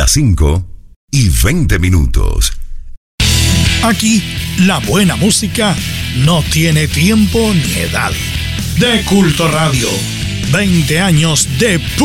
las 5:20. Aquí, la buena música no tiene tiempo ni edad. De Culto Radio, 20 años de